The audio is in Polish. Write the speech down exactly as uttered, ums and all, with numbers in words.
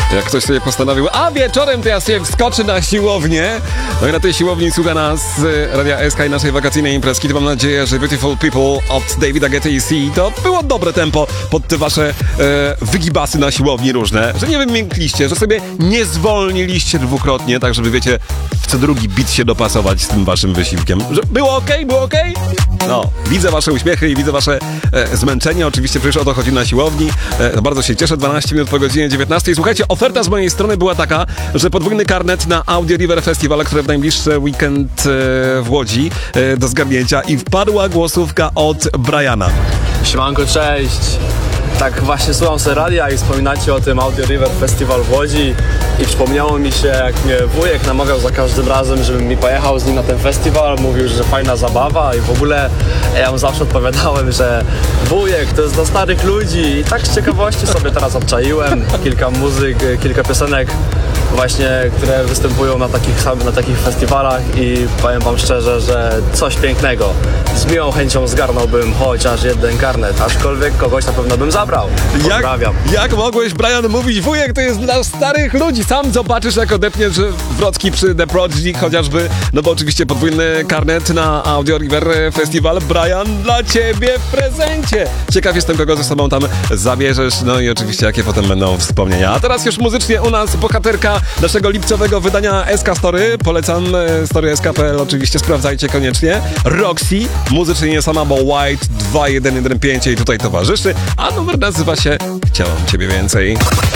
Jak ktoś sobie postanowił, a wieczorem to ja sobie wskoczę na siłownię. No i na tej siłowni słucha nas Radia S K i naszej wakacyjnej imprezki. To mam nadzieję, że Beautiful People od Davida Guetta i C to było dobre tempo pod te wasze e, wygibasy na siłowni różne. Że nie wymiękliście, że sobie nie zwolniliście dwukrotnie, tak żeby wiecie, w co drugi bit się dopasować z tym waszym wysiłkiem. Że było okej, było okej? No, widzę wasze uśmiechy i widzę wasze e, zmęczenie. Oczywiście przecież o to chodzi na siłowni. E, no bardzo się cieszę. dwanaście minut po godzinie dziewiętnastej. Słuchajcie, oferta z mojej strony była taka, że podwójny karnet na Audio River Festival, które w najbliższy weekend e, w Łodzi e, do zgarnięcia i wpadła głosówka od Briana. Siemanko, cześć! Tak właśnie słucham sobie radia i wspominacie o tym Audio River Festival w Łodzi i przypomniało mi się, jak mnie wujek namawiał za każdym razem, żebym mi pojechał z nim na ten festiwal, mówił, że fajna zabawa i w ogóle ja mu zawsze odpowiadałem, że wujek to jest dla starych ludzi i tak z ciekawości sobie teraz obczaiłem kilka muzyk, kilka piosenek właśnie, które występują na takich, na takich festiwalach i powiem wam szczerze, że coś pięknego. Z miłą chęcią zgarnąłbym chociaż jeden karnet, aczkolwiek kogoś na pewno bym zabrał. Pozdrawiam. Jak, jak mogłeś, Brian, mówić, wujek to jest dla starych ludzi? Sam zobaczysz, jak odepniesz wrotki przy The Prodigy chociażby, no bo oczywiście podwójny karnet na Audio River Festival. Brian, dla ciebie w prezencie. Ciekaw jestem, kogo ze sobą tam zabierzesz, no i oczywiście jakie potem będą wspomnienia. A teraz już muzycznie u nas bohaterka naszego lipcowego wydania S K Story. Polecam story S K kropka p l, oczywiście sprawdzajcie koniecznie. Roxy, muzycznie nie sama, bo White dwa jeden jeden pięć jej tutaj towarzyszy, a numer nazywa się Chciałam Ciebie Więcej.